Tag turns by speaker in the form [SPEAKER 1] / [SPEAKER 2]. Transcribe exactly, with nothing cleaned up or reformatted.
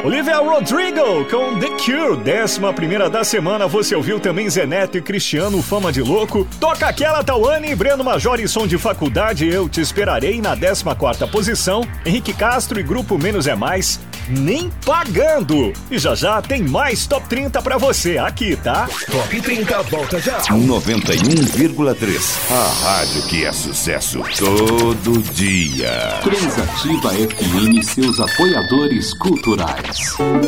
[SPEAKER 1] Olivia Rodrigo com The Cure, décima primeira da semana. Você ouviu também Zé Neto e Cristiano, Fama de Louco. Toca aquela, Tawane, Breno Major e Som de Faculdade, Eu Te Esperarei, na décima quarta posição. Henrique Castro e Grupo Menos é Mais, Nem Pagando. E já já tem mais Top trinta pra você aqui, tá?
[SPEAKER 2] Top trinta volta já.
[SPEAKER 3] noventa e um vírgula três. A rádio que é sucesso todo dia.
[SPEAKER 4] Transativa F M e seus apoiadores culturais.